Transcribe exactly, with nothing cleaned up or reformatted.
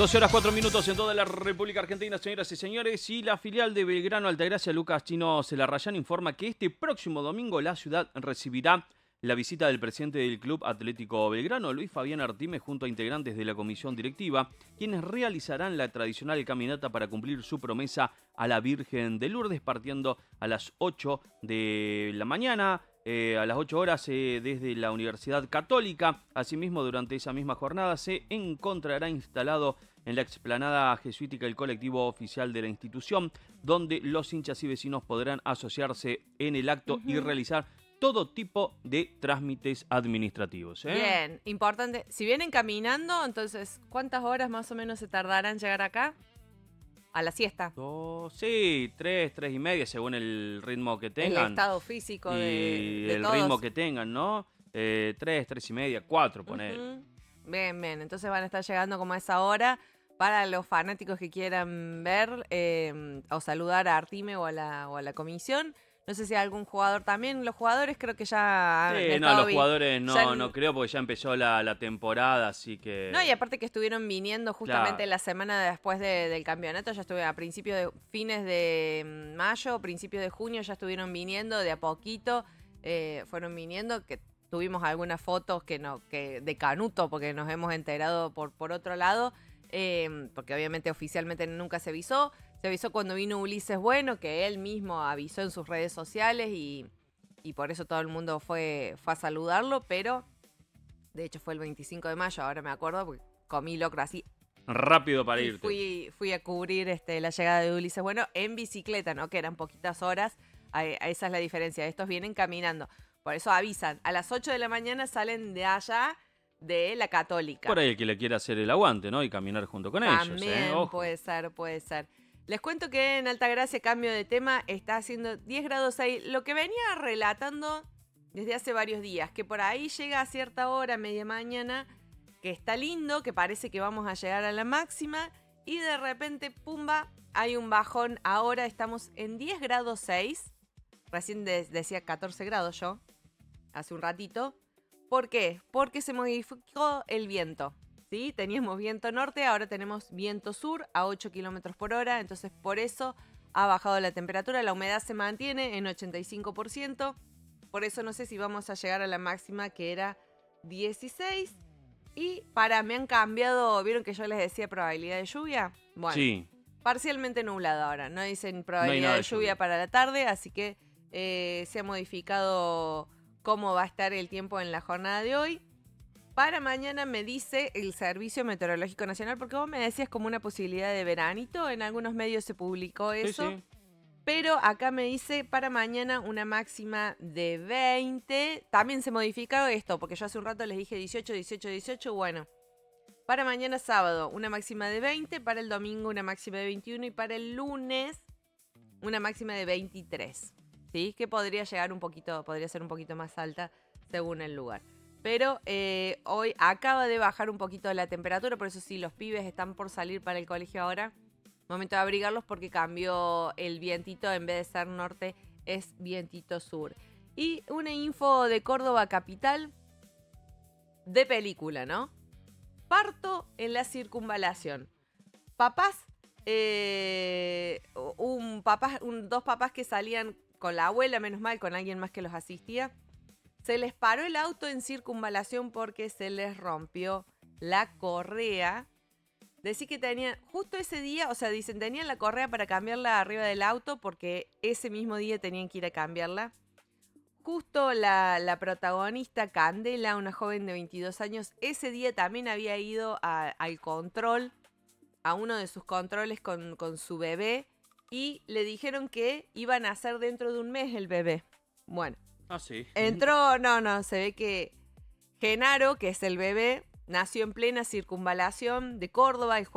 doce horas cuatro minutos en toda la República Argentina, señoras y señores, y la filial de Belgrano Altagracia, Lucas Chino Celarrayán, informa que este próximo domingo la ciudad recibirá la visita del presidente del Club Atlético Belgrano, Luis Fabián Artime, junto a integrantes de la comisión directiva, quienes realizarán la tradicional caminata para cumplir su promesa a la Virgen de Lourdes, partiendo a las ocho de la mañana. Eh, a las ocho horas eh, desde la Universidad Católica. Asimismo, durante esa misma jornada se encontrará instalado en la explanada jesuítica el colectivo oficial de la institución, donde los hinchas y vecinos podrán asociarse en el acto uh-huh. y realizar todo tipo de trámites administrativos. ¿eh? Bien, importante. Si vienen caminando, entonces, ¿cuántas horas más o menos se tardarán en llegar acá? A la siesta. Oh, sí, tres, tres y media, según el ritmo que tengan. El estado físico y de, de el todos. ritmo que tengan, ¿no? Eh, tres, tres y media, cuatro, poner. Uh-huh. Bien, bien. Entonces van a estar llegando como a esa hora para los fanáticos que quieran ver eh, o saludar a Artime o a la, o a la comisión. No sé si hay algún jugador también. Los jugadores creo que ya han Sí, no, los jugadores no, ya, no creo porque ya empezó la, la temporada, así que... No, y aparte que estuvieron viniendo justamente claro. la semana después de, del campeonato, ya estuve a principios de, fines de mayo, principios de junio, ya estuvieron viniendo de a poquito, eh, fueron viniendo, que tuvimos algunas fotos que no, que de Canuto, porque nos hemos enterado por, por otro lado, eh, porque obviamente oficialmente nunca se avisó. Se avisó cuando vino Ulises Bueno, que él mismo avisó en sus redes sociales y, y por eso todo el mundo fue, fue a saludarlo, pero de hecho fue el veinticinco de mayo, ahora me acuerdo, porque comí locro así. Rápido para irte. Fui, fui a cubrir este, la llegada de Ulises Bueno en bicicleta, ¿no? Que eran poquitas horas, a, a esa es la diferencia. Estos vienen caminando, por eso avisan. A las ocho de la mañana salen de allá, de la Católica. Por ahí el que le quiera hacer el aguante, ¿no? Y caminar junto con También ellos. También ¿eh? puede ser, puede ser. Les cuento que en Altagracia, cambio de tema, está haciendo diez grados seis. Lo que venía relatando desde hace varios días, que por ahí llega a cierta hora, media mañana, que está lindo, que parece que vamos a llegar a la máxima, y de repente, pumba, hay un bajón. Ahora estamos en diez grados seis. Recién de- decía catorce grados yo, hace un ratito. ¿Por qué? Porque se modificó el viento. ¿Sí? Teníamos viento norte, ahora tenemos viento sur a ocho kilómetros por hora, entonces por eso ha bajado la temperatura, la humedad se mantiene en ochenta y cinco por ciento, por eso no sé si vamos a llegar a la máxima que era dieciséis, y para, me han cambiado, ¿vieron que yo les decía probabilidad de lluvia? Bueno, sí. Parcialmente nublado ahora, no dicen probabilidad no de lluvia, lluvia para la tarde, así que eh, se ha modificado cómo va a estar el tiempo en la jornada de hoy. Para mañana me dice el Servicio Meteorológico Nacional, porque vos me decías como una posibilidad de veranito, en algunos medios se publicó eso, sí, sí. Pero acá me dice para mañana una máxima de veinte, también se modificó esto, porque yo hace un rato les dije dieciocho, dieciocho, dieciocho, bueno, para mañana sábado una máxima de veinte, para el domingo una máxima de veintiuno y para el lunes una máxima de veintitrés, ¿sí? Que podría llegar un poquito, podría ser un poquito más alta según el lugar. Pero eh, hoy acaba de bajar un poquito la temperatura, por eso sí, los pibes están por salir para el colegio ahora. Momento de abrigarlos porque cambió el vientito, en vez de ser norte, es vientito sur. Y una info de Córdoba capital, de película, ¿no? Parto en la circunvalación. Papás, eh, un papá, un, dos papás que salían con la abuela, menos mal, con alguien más que los asistía. Se les paró el auto en circunvalación porque se les rompió la correa. Decí que tenían, justo ese día, o sea, dicen, tenían la correa para cambiarla arriba del auto porque ese mismo día tenían que ir a cambiarla. Justo la, la protagonista, Candela, una joven de veintidós años, ese día también había ido a, al control, a uno de sus controles con, con su bebé, y le dijeron que iban a hacer dentro de un mes el bebé. Bueno. Ah, sí. Entró, no, no, se ve que Genaro, que es el bebé, nació en plena circunvalación de Córdoba el